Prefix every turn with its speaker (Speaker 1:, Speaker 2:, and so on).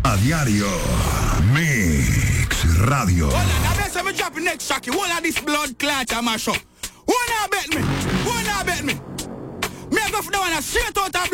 Speaker 1: A diario. Mix Radio.
Speaker 2: Hold on, I bet me drop the next track. One of this blood clot I mash up. Who not bet me? Who not bet me? Me I go for the one straight out of blood.